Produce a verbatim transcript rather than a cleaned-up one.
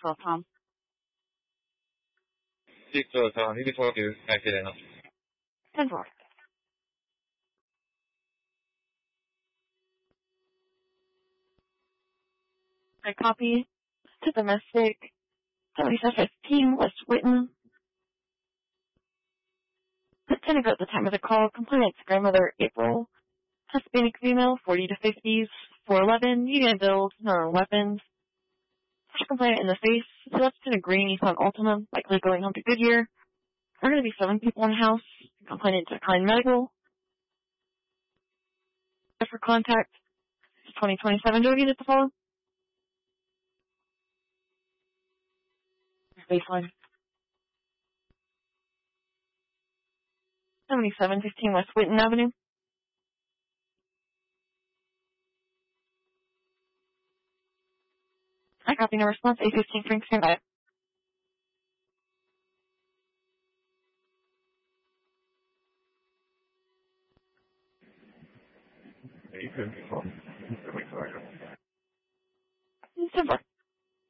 dot com. six oh seven, you can talk to accident. ten four. I copy to domestic seventy-seven fifteen West Whitten. Lieutenant at the time of the call, complainant's grandmother, April, Hispanic female, forty to fifties, four eleven, medium build, no weapons. Push complainant in the face, slept in a green Nissan Altima, likely going home to Goodyear. There are going to be seven people in the house. Complainant declined medical. For contact, twenty twenty-seven, do we get the phone? Baseline. seventy-seven fifteen West Whitten Avenue. I copy no response, A fifteen Frank, stand by. You can. Simple.